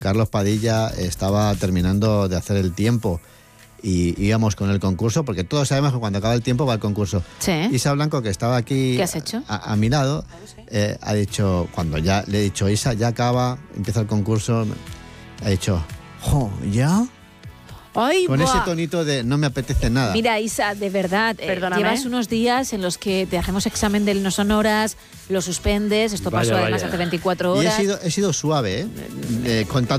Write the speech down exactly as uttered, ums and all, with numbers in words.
Carlos Padilla estaba terminando de hacer el tiempo y íbamos con el concurso, porque todos sabemos que cuando acaba el tiempo va el concurso. Sí. Isa Blanco, que estaba aquí ¿Qué has hecho? A, a mi lado, eh, ha dicho, cuando ya le he dicho, Isa, ya acaba, empieza el concurso, ha dicho, jo, ¿ya? Ay, Con buah. ese tonito de no me apetece nada. Mira, Isa, de verdad, eh, Perdóname. llevas unos días en los que te hacemos examen del no sonoras, lo suspendes, esto Vaya, pasó además vaya. hace veinticuatro Y he horas. sido, he sido suave, ¿eh? Eh, contando